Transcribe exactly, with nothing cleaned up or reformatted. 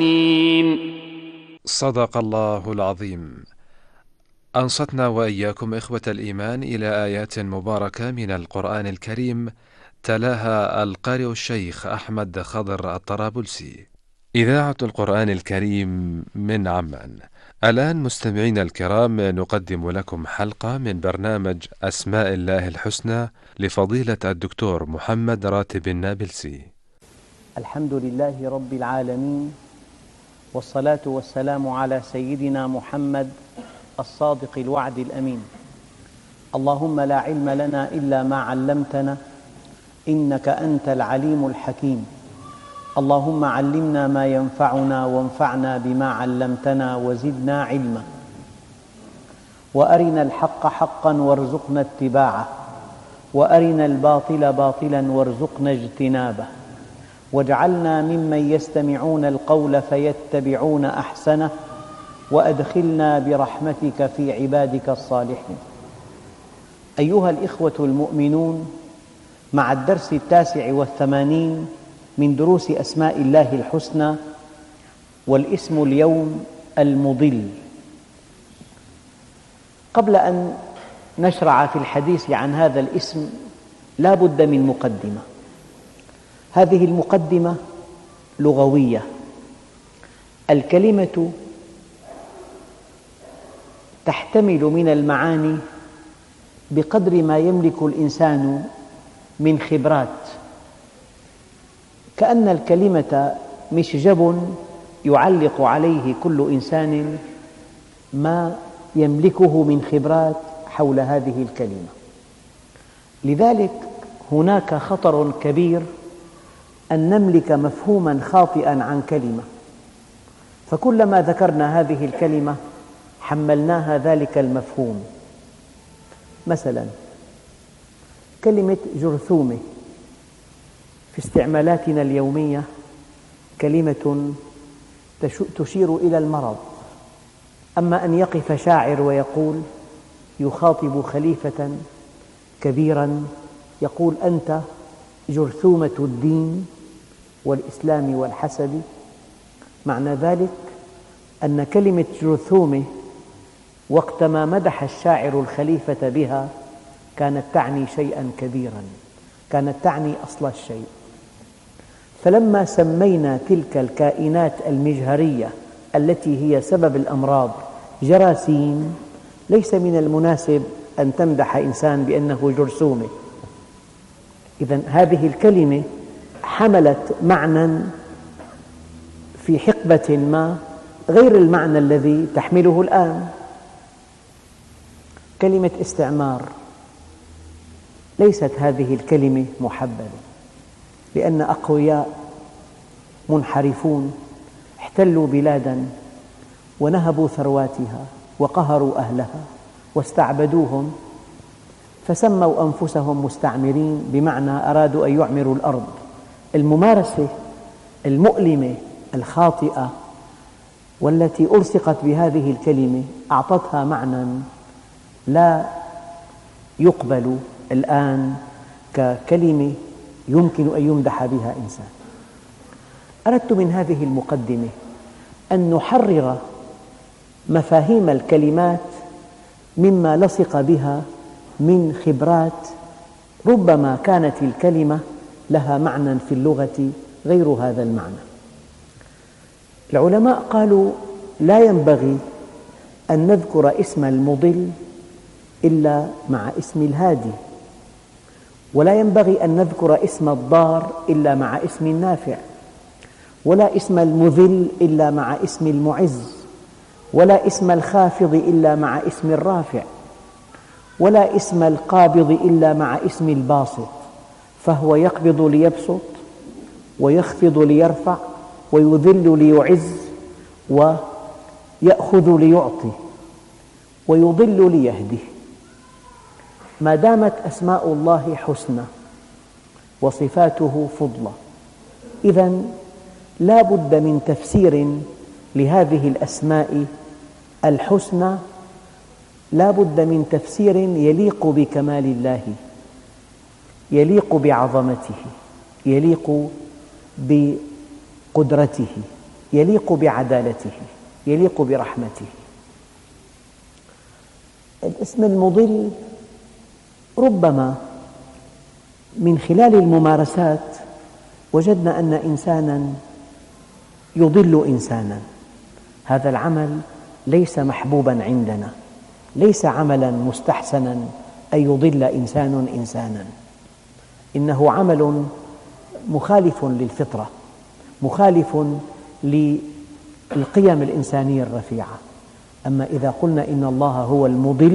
صدق الله العظيم. أنصتنا وإياكم إخوة الإيمان إلى آيات مباركة من القرآن الكريم، تلاها القارئ الشيخ أحمد خضر الطرابلسي. إذاعة القرآن الكريم من عمان. الآن مستمعين الكرام، نقدم لكم حلقة من برنامج أسماء الله الحسنى لفضيلة الدكتور محمد راتب النابلسي. الحمد لله رب العالمين، والصلاة والسلام على سيدنا محمد الصادق الوعد الأمين. اللهم لا علم لنا إلا ما علمتنا إنك أنت العليم الحكيم. اللهم علمنا ما ينفعنا وانفعنا بما علمتنا وزدنا علما، وأرنا الحق حقا وارزقنا اتباعه، وأرنا الباطل باطلا وارزقنا اجتنابه، واجعلنا ممن يستمعون القول فيتبعون أحسنه، وأدخلنا برحمتك في عبادك الصالحين. أيها الإخوة المؤمنون، مع الدرس التاسع والثمانين من دروس أسماء الله الحسنى، والاسم اليوم المضل. قبل أن نشرع في الحديث عن هذا الاسم لا بد من مقدمة. هذه المقدمة لغوية. الكلمة تحتمل من المعاني بقدر ما يملك الإنسان من خبرات، كأن الكلمة مشجب يعلق عليه كل إنسان ما يملكه من خبرات حول هذه الكلمة. لذلك هناك خطر كبير أن نملك مفهوما خاطئا عن كلمة، فكلما ذكرنا هذه الكلمة حملناها ذلك المفهوم. مثلا كلمة جرثومة في استعمالاتنا اليومية كلمة تشير إلى المرض. أما أن يقف شاعر ويقول، يخاطب خليفة كبيرا يقول: أنت جرثومة الدين والإسلام والحسد، معنى ذلك أن كلمة جرثومة وقتما مدح الشاعر الخليفة بها كانت تعني شيئا كبيرا، كانت تعني أصل الشيء. فلما سمينا تلك الكائنات المجهرية التي هي سبب الأمراض جراثيم، ليس من المناسب أن تمدح إنسان بأنه جرثومة. إذن هذه الكلمة حملت معنى في حقبة ما غير المعنى الذي تحمله الآن. كلمة استعمار، ليست هذه الكلمة محببة، لأن أقوياء منحرفون احتلوا بلادا ونهبوا ثرواتها وقهروا أهلها واستعبدوهم، فسموا أنفسهم مستعمرين، بمعنى أرادوا أن يعمروا الأرض. الممارسة المؤلمة الخاطئة والتي ألصقت بهذه الكلمة أعطتها معنى لا يقبل الآن ككلمة يمكن أن يمدح بها إنسان. أردت من هذه المقدمة أن نحرر مفاهيم الكلمات مما لصق بها من خبرات، ربما كانت الكلمة لها معنى في اللغة غير هذا المعنى. العلماء قالوا: لا ينبغي أن نذكر اسم المضل إلا مع اسم الهادي، ولا ينبغي أن نذكر اسم الضار إلا مع اسم النافع، ولا اسم المذل إلا مع اسم المعز، ولا اسم الخافض إلا مع اسم الرافع، ولا اسم القابض إلا مع اسم الباسط، فهو يقبض ليبسط، ويخفض ليرفع، ويذل ليعز، ويأخذ ليعطي، ويضل ليهدي. ما دامت أسماء الله حسنى وصفاته فضلى، إذن لا بد من تفسير لهذه الأسماء الحسنى، لا بد من تفسير يليق بكمال الله، يليق بعظمته، يليق بقدرته، يليق بعدالته، يليق برحمته. الاسم المضل ربما من خلال الممارسات وجدنا أن إنسانا يضل إنسانا، هذا العمل ليس محبوبا عندنا، ليس عملا مستحسنا أن يضل إنسان إنسانا، إنه عمل مخالف للفطرة، مخالف للقيم الإنسانية الرفيعة. أما إذا قلنا إن الله هو المضل